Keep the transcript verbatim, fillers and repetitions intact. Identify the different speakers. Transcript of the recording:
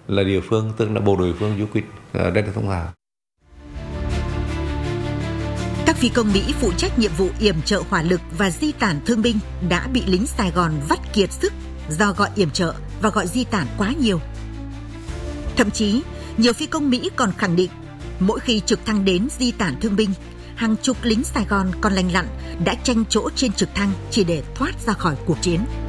Speaker 1: là địa phương, tức là bộ đội phương du kích đất nước Thông Hà.
Speaker 2: Các phi công Mỹ phụ trách nhiệm vụ yểm trợ hỏa lực và di tản thương binh đã bị lính Sài Gòn vắt kiệt sức do gọi yểm trợ và gọi di tản quá nhiều. Thậm chí, nhiều phi công Mỹ còn khẳng định mỗi khi trực thăng đến di tản thương binh, hàng chục lính Sài Gòn còn lành lặn đã tranh chỗ trên trực thăng chỉ để thoát ra khỏi cuộc chiến.